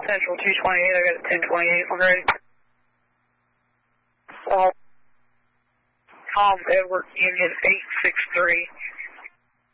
Central 228, I got a 1028 on ready. Tom Edward Union 863.